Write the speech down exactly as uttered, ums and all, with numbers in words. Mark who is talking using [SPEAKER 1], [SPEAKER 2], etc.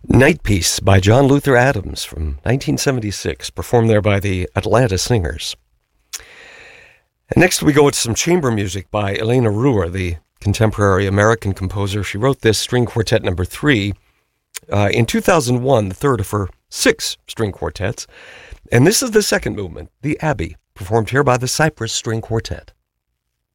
[SPEAKER 1] Night Piece by John Luther Adams from nineteen seventy-six, performed there by the Atlanta Singers. And next we go to some chamber music by Elena Ruhr, the contemporary American composer. She wrote this string quartet number three uh, in two thousand one, the third of her six string quartets. And this is the second movement, the Abbey, performed here by the Cypress String Quartet.